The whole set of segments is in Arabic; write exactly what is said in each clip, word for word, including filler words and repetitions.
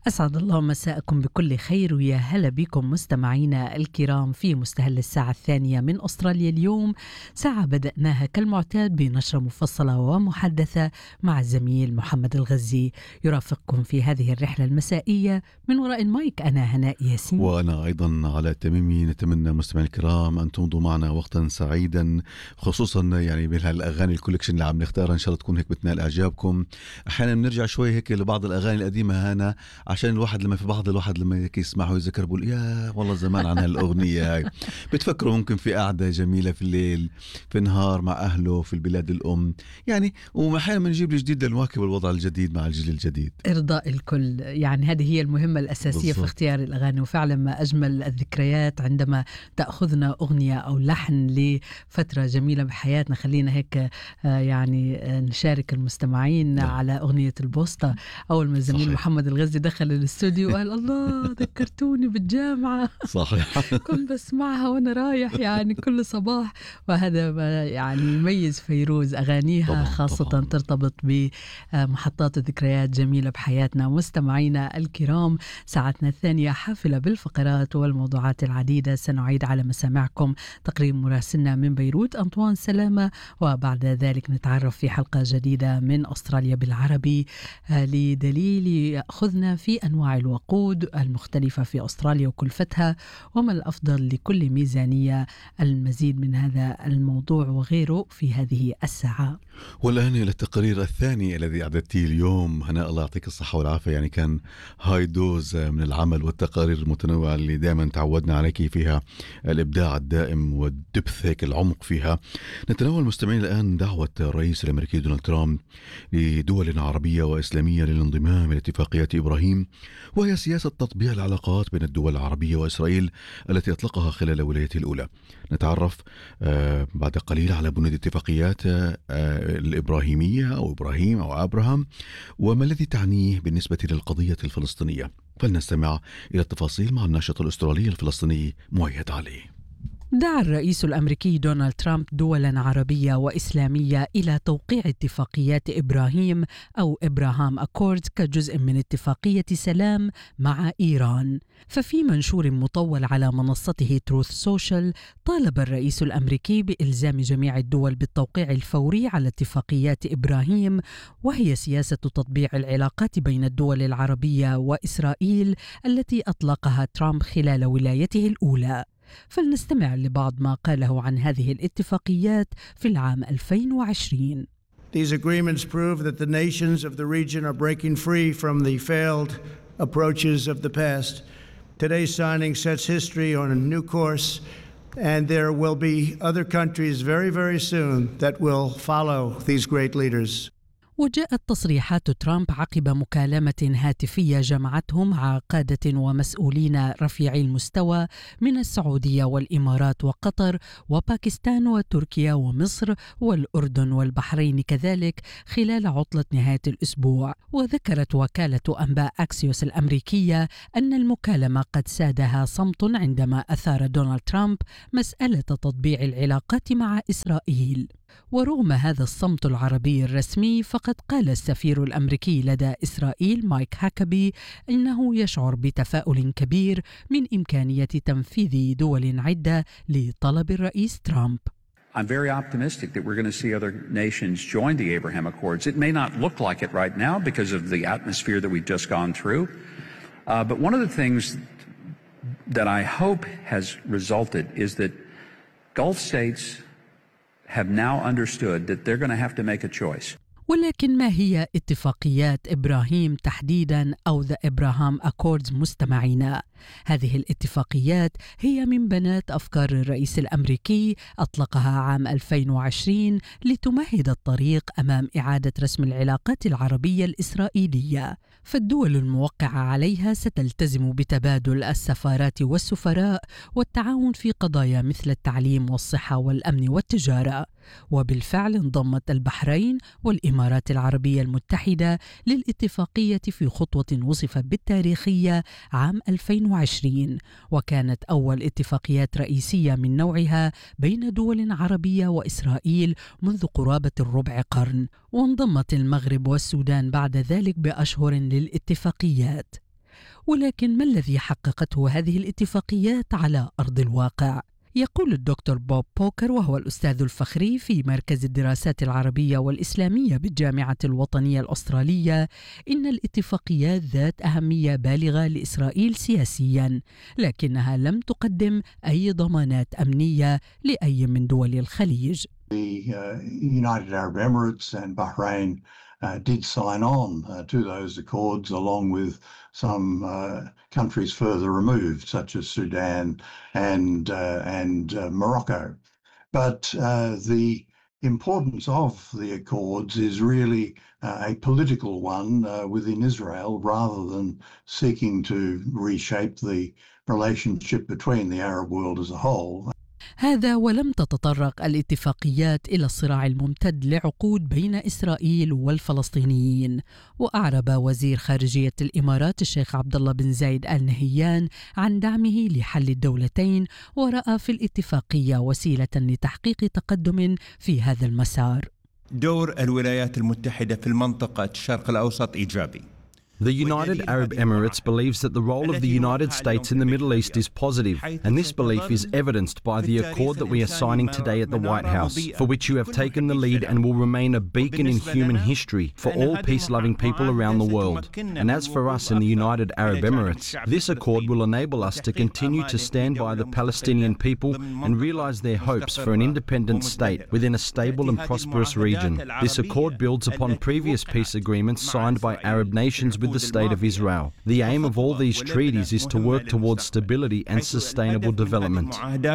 أسعد الله مساءكم بكل خير، ويا هلا بكم مستمعينا الكرام في مستهل الساعة الثانية من أستراليا اليوم. ساعة بدأناها كالمعتاد بنشرة مفصلة ومحدثة مع الزميل محمد الغزي. يرافقكم في هذه الرحلة المسائية من وراء المايك أنا هناء ياسين، وأنا أيضا على التميمي. نتمنى مستمعي الكرام أن تمضوا معنا وقتا سعيدا، خصوصا يعني بهالأغاني الكوليكشن اللي عم نختارها، إن شاء الله تكون هيك بتنال إعجابكم. أحيانا بنرجع شوي هيك لبعض الأغاني القديمة هنا، عشان الواحد لما في بعض الواحد لما هيك يسمعه يذكر بقول يا والله زمان عن هالأغنية هاي. بتفكروا ممكن في قعدة جميلة في الليل، في نهار مع أهله في البلاد الأم يعني، وأحيانا بنجيب الجديد لنواكب الوضع الجديد مع الجيل الجديد، إرضاء الكل. يعني هذه هي المهمة الأساسية بالضبط في اختيار الأغاني. وفعلا ما أجمل الذكريات عندما تأخذنا أغنية أو لحن لفترة جميلة بحياتنا. خلينا هيك يعني نشارك المستمعين نعم. على أغنية البوسطة. أول ما الزميل محمد الغزي دخل الاستوديو وقال الله ذكرتوني بالجامعة، صحيح كنت بسمعها وأنا رايح يعني كل صباح. وهذا ما يعني يميز فيروز، أغانيها طبعا خاصة طبعا. ترتبط بمحطات ذكريات جميلة بحياتنا. مستمعينا الكرام، ساعتنا الثانية حافلة بالفقرات والموضوعات العديدة. سنعيد على مسامعكم تقرير مراسلنا من بيروت أنطوان سلامة، وبعد ذلك نتعرف في حلقة جديدة من أستراليا بالعربي لدليل يأخذنا في أنواع الوقود المختلفة في أستراليا وكلفتها، وما الأفضل لكل ميزانية. المزيد من هذا الموضوع وغيره في هذه الساعة. والآن إلى التقرير الثاني الذي أعددتيه اليوم. هنا الله يعطيك الصحة والعافية، يعني كان هاي دوز من العمل والتقارير المتنوعة اللي دائما تعودنا عليك فيها، الإبداع الدائم والدبث هيك العمق فيها. نتناول مستمعين الآن دعوة الرئيس الأمريكي دونالد ترامب لدول عربية وإسلامية للانضمام إلى اتفاقية إبراهيم، وهي سياسة تطبيع العلاقات بين الدول العربية وإسرائيل التي أطلقها خلال ولايته الأولى. نتعرف آه بعد قليل على بنود اتفاقيات آه الإبراهيمية أو إبراهيم أو أبراهام، وما الذي تعنيه بالنسبة للقضية الفلسطينية. فلنستمع إلى التفاصيل مع الناشط الأسترالي الفلسطيني مؤيد علي. دعا الرئيس الأمريكي دونالد ترامب دولا عربية وإسلامية إلى توقيع اتفاقيات إبراهيم أو إبراهام أكوردز كجزء من اتفاقية سلام مع إيران. ففي منشور مطول على منصته تروث سوشيال، طالب الرئيس الأمريكي بإلزام جميع الدول بالتوقيع الفوري على اتفاقيات إبراهيم، وهي سياسة تطبيع العلاقات بين الدول العربية وإسرائيل التي أطلقها ترامب خلال ولايته الأولى. فلنستمع لبعض ما قاله عن هذه الاتفاقيات في العام ألفين وعشرين. These agreements prove that the nations of the region are breaking free from the failed approaches of the past. Today's signing sets history on a new course, and there will be other countries very, very soon that will follow these great leaders. وجاءت تصريحات ترامب عقب مكالمة هاتفية جمعته مع قادة ومسؤولين رفيعي المستوى من السعودية والإمارات وقطر وباكستان وتركيا ومصر والأردن والبحرين كذلك خلال عطلة نهاية الأسبوع. وذكرت وكالة أنباء أكسيوس الأمريكية أن المكالمة قد سادها صمت عندما أثار دونالد ترامب مسألة تطبيع العلاقات مع إسرائيل. ورغم هذا الصمت العربي الرسمي، فقد قال السفير الأمريكي لدى إسرائيل مايك هاكابي إنه يشعر بتفاؤل كبير من إمكانية تنفيذ دول عدة لطلب الرئيس ترامب. I'm very optimistic that we're going to see other nations join the Abraham Accords. It may not look like it right now because of the atmosphere that we've just gone through. Uh, but one of the things that I hope has resulted is that Gulf states have now understood that they're going to have to make a choice. ولكن ما هي اتفاقيات إبراهيم تحديداً أو The Abraham Accords مستمعينا؟ هذه الاتفاقيات هي من بنات أفكار الرئيس الأمريكي أطلقها عام ألفين وعشرين لتمهد الطريق أمام إعادة رسم العلاقات العربية الإسرائيلية. فالدول الموقعة عليها ستلتزم بتبادل السفارات والسفراء والتعاون في قضايا مثل التعليم والصحة والأمن والتجارة. وبالفعل انضمت البحرين والإمارات العربية المتحدة للاتفاقية في خطوة وصفت بالتاريخية عام ألفين وعشرين، وكانت أول اتفاقيات رئيسية من نوعها بين دول عربية وإسرائيل منذ قرابة الربع قرن. وانضمت المغرب والسودان بعد ذلك بأشهر للاتفاقيات. ولكن ما الذي حققته هذه الاتفاقيات على أرض الواقع؟ يقول الدكتور بوب بوكر، وهو الأستاذ الفخري في مركز الدراسات العربية والإسلامية بالجامعة الوطنية الأسترالية، إن الاتفاقيات ذات أهمية بالغة لإسرائيل سياسياً، لكنها لم تقدم أي ضمانات أمنية لأي من دول الخليج. The uh, United Arab Emirates and Bahrain uh, did sign on uh, to those accords, along with some uh, countries further removed, such as Sudan and uh, and uh, Morocco. But uh, the importance of the accords is really uh, a political one uh, within Israel, rather than seeking to reshape the relationship between the Arab world as a whole. هذا ولم تتطرق الاتفاقيات إلى الصراع الممتد لعقود بين إسرائيل والفلسطينيين. وأعرب وزير خارجية الإمارات الشيخ عبد الله بن زايد آل نهيان عن دعمه لحل الدولتين، ورأى في الاتفاقية وسيلة لتحقيق تقدم في هذا المسار. دور الولايات المتحدة في المنطقة الشرق الأوسط إيجابي. The United Arab Emirates believes that the role of the United States in the Middle East is positive, and this belief is evidenced by the accord that we are signing today at the White House, for which you have taken the lead and will remain a beacon in human history for all peace-loving people around the world. And as for us in the United Arab Emirates, this accord will enable us to continue to stand by the Palestinian people and realize their hopes for an independent state within a stable and prosperous region. This accord builds upon previous peace agreements signed by Arab nations with the State of Israel. The aim of all these treaties is to work towards stability and sustainable development.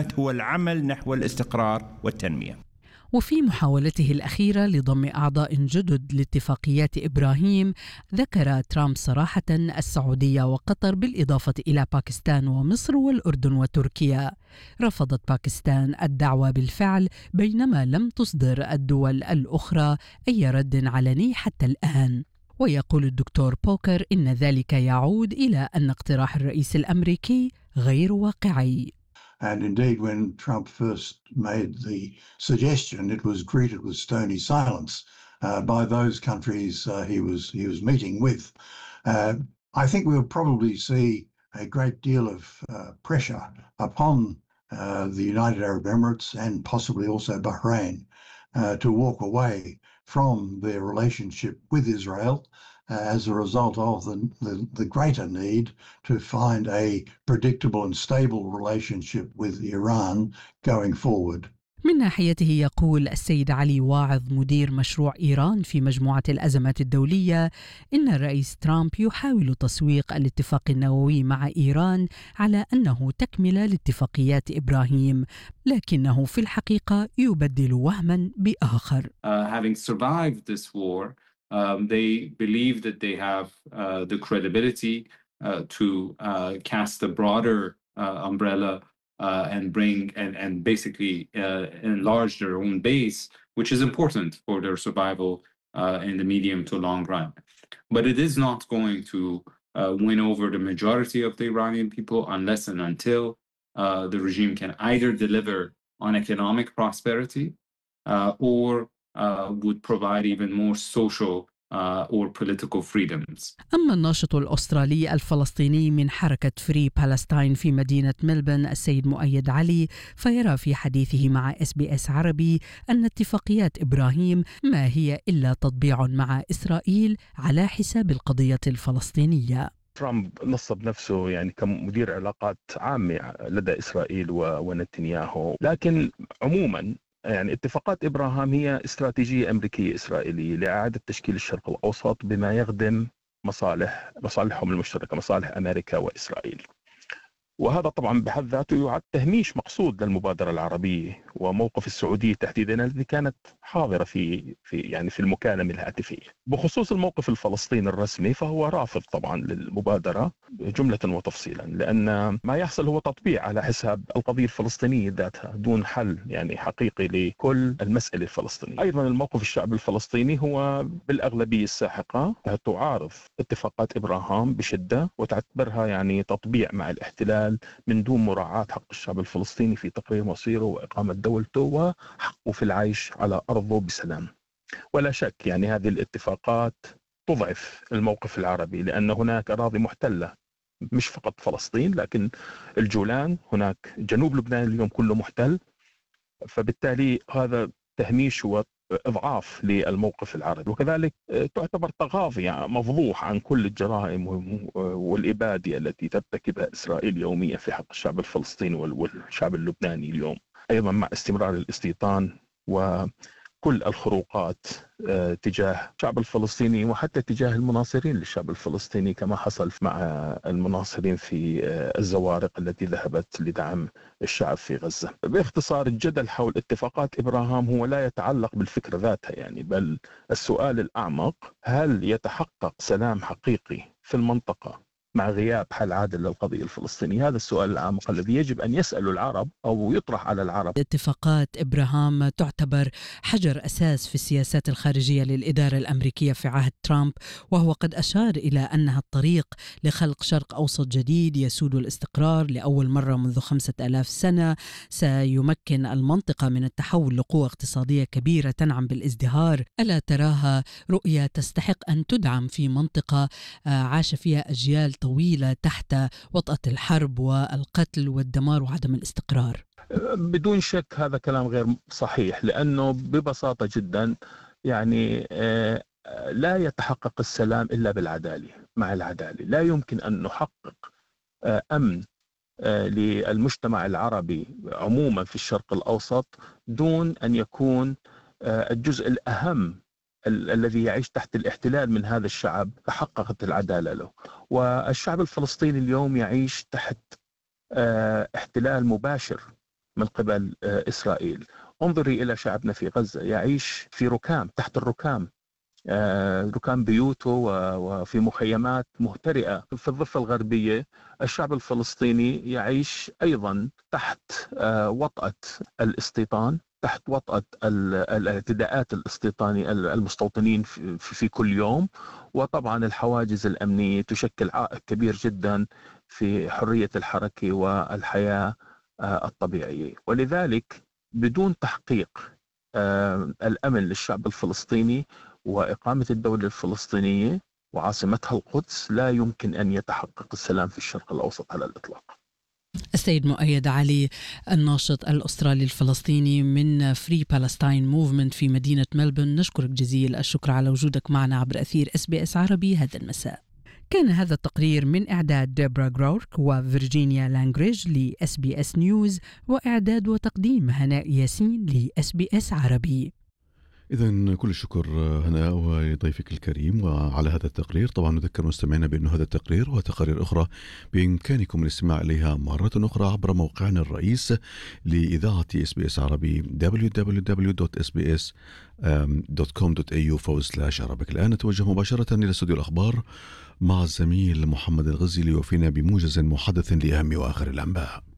وفي محاولته الأخيرة لضم أعضاء جدد لاتفاقيات إبراهيم، ذكر ترامب صراحة السعودية وقطر بالإضافة إلى باكستان ومصر والأردن وتركيا. رفضت باكستان الدعوة بالفعل، بينما لم تصدر الدول الأخرى أي رد علني حتى الآن. ويقول الدكتور بوكر إن ذلك يعود إلى أن اقتراح الرئيس الأمريكي غير واقعي. And indeed, when Trump first made the suggestion, it was greeted with stony silence uh, by those countries uh, he was he was meeting with. Uh, I think we'll probably see a great deal of uh, pressure upon uh, the United Arab Emirates and possibly also Bahrain uh, to walk away from their relationship with Israel uh, as a result of the, the, the greater need to find a predictable and stable relationship with Iran going forward. من ناحيته يقول السيد علي واعظ مدير مشروع إيران في مجموعة الأزمات الدولية إن الرئيس ترامب يحاول تسويق الاتفاق النووي مع إيران على أنه تكملة لاتفاقيات إبراهيم، لكنه في الحقيقة يبدل وهما بآخر. Uh, having survived this war, um, they believe that they have uh, the credibility uh, to uh, cast a broader uh, umbrella Uh, and bring and, and basically uh, enlarge their own base, which is important for their survival uh, in the medium to long run. But it is not going to uh, win over the majority of the Iranian people unless and until uh, the regime can either deliver on economic prosperity uh, or uh, would provide even more social Uh, or political freedoms. أما الناشط الأسترالي الفلسطيني من حركة فري بالستاين في مدينة ملبن السيد مؤيد علي، فيرى في حديثه مع إس بي إس عربي أن اتفاقيات إبراهيم ما هي إلا تطبيع مع إسرائيل على حساب القضية الفلسطينية. ترامب نصب نفسه يعني كمدير علاقات عامة لدى إسرائيل ونتنياهو، لكن عموماً يعني اتفاقات إبراهام هي استراتيجية أمريكية إسرائيلية لإعادة تشكيل الشرق الأوسط بما يخدم مصالح مصالحهم المشتركة، مصالح أمريكا وإسرائيل. وهذا طبعا بحد ذاته يعد تهميش مقصود للمبادرة العربية وموقف السعودية تحديدا التي كانت حاضرة في في يعني في المكالمة الهاتفية. بخصوص الموقف الفلسطيني الرسمي فهو رافض طبعا للمبادرة جملة وتفصيلا، لأن ما يحصل هو تطبيع على حساب القضية الفلسطينية ذاتها دون حل يعني حقيقي لكل المسألة الفلسطينية. أيضا الموقف الشعب الفلسطيني هو بالأغلبية الساحقة تعارض اتفاقات إبراهام بشدة وتعتبرها يعني تطبيع مع الاحتلال من دون مراعاة حق الشعب الفلسطيني في تقرير مصيره وإقامة دولته وحقه في العيش على أرضه بسلام. ولا شك يعني هذه الاتفاقات تضعف الموقف العربي، لأن هناك أراضي محتلة مش فقط فلسطين لكن الجولان، هناك جنوب لبنان اليوم كله محتل. فبالتالي هذا تهميش وإضعاف للموقف العربي، وكذلك تعتبر تغاضي يعني مفضوح عن كل الجرائم والإبادة التي ترتكبها إسرائيل يوميا في حق الشعب الفلسطيني والشعب اللبناني اليوم، أيضا مع استمرار الاستيطان وكل الخروقات تجاه الشعب الفلسطيني وحتى تجاه المناصرين للشعب الفلسطيني، كما حصل مع المناصرين في الزوارق التي ذهبت لدعم الشعب في غزة. باختصار، الجدل حول اتفاقات إبراهام هو لا يتعلق بالفكرة ذاتها يعني، بل السؤال الأعمق: هل يتحقق سلام حقيقي في المنطقة مع غياب حل عادل للقضية الفلسطينية؟ هذا السؤال الأعمق الذي يجب أن يسأله العرب أو يطرح على العرب. اتفاقات إبراهام تعتبر حجر أساس في السياسات الخارجية للإدارة الأمريكية في عهد ترامب، وهو قد أشار إلى أنها الطريق لخلق شرق أوسط جديد يسود الاستقرار لأول مرة منذ خمسة آلاف سنة، سيمكن المنطقة من التحول لقوة اقتصادية كبيرة تنعم بالازدهار. ألا تراها رؤية تستحق أن تدعم في منطقة عاش فيها أجيال طويلة تحت وطأة الحرب والقتل والدمار وعدم الاستقرار؟ بدون شك هذا كلام غير صحيح، لأنه ببساطة جدا يعني لا يتحقق السلام إلا بالعدالة. مع العدالة لا يمكن أن نحقق أمن للمجتمع العربي عموما في الشرق الأوسط دون أن يكون الجزء الأهم الذي يعيش تحت الاحتلال من هذا الشعب تحققت العدالة له. والشعب الفلسطيني اليوم يعيش تحت احتلال مباشر من قبل إسرائيل. انظري إلى شعبنا في غزة، يعيش في ركام، تحت الركام، ركام بيوته وفي مخيمات مهترئة. في الضفة الغربية الشعب الفلسطيني يعيش أيضا تحت وطأة الاستيطان، تحت وطأة الاعتداءات الاستيطانية المستوطنين في, في كل يوم. وطبعا الحواجز الأمنية تشكل عائق كبير جدا في حرية الحركة والحياة الطبيعية. ولذلك بدون تحقيق الأمن للشعب الفلسطيني وإقامة الدولة الفلسطينية وعاصمتها القدس لا يمكن أن يتحقق السلام في الشرق الأوسط على الإطلاق. السيد مؤيد علي، الناشط الأسترالي الفلسطيني من فري بالستاين موفمنت في مدينة ملبورن، نشكرك جزيل الشكر على وجودك معنا عبر أثير إس بي إس عربي هذا المساء. كان هذا التقرير من إعداد ديبرا غرورك وفيرجينيا لانغريج لإس بي إس نيوز، وإعداد وتقديم هناء ياسين لإس بي إس عربي. إذن كل الشكر هناء وضيفك الكريم وعلى هذا التقرير. طبعا نذكر مستمعينا بأن هذا التقرير وتقارير أخرى بإمكانكم الاستماع إليها مرة أخرى عبر موقعنا الرئيس لإذاعة إس بي إس عربي دبليو دبليو دبليو دوت إس بي إس دوت كوم دوت إيه يو فورورد سلاش عربيك. الآن نتوجه مباشرة إلى استوديو الأخبار مع الزميل محمد الغزي ليوفينا بموجز محدث لأهم وآخر الأنباء.